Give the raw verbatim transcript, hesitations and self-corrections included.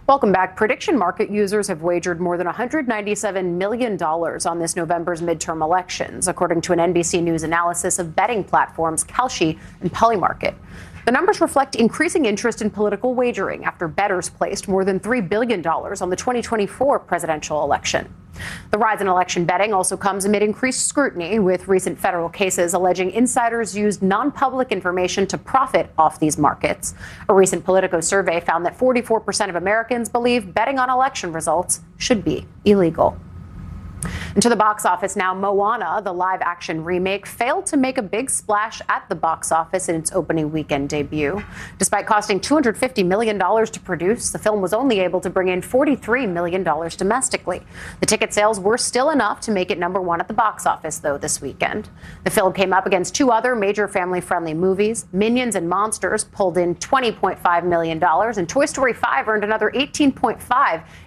Welcome back. Prediction market users have wagered more than one hundred ninety-seven million dollars on this November's midterm elections, according to an N B C News analysis of betting platforms Kalshi and Polymarket. The numbers reflect increasing interest in political wagering after bettors placed more than three billion dollars on the twenty twenty-four presidential election. The rise in election betting also comes amid increased scrutiny, with recent federal cases alleging insiders used non-public information to profit off these markets. A recent Politico survey found that forty-four percent of Americans believe betting on election results should be illegal. And to the box office now, Moana, the live-action remake, failed to make a big splash at the box office in its opening weekend debut. Despite costing two hundred fifty million dollars to produce, the film was only able to bring in forty-three million dollars domestically. The ticket sales were still enough to make it number one at the box office, though, this weekend. The film came up against two other major family-friendly movies. Minions and Monsters pulled in twenty point five million dollars, and Toy Story five earned another eighteen point five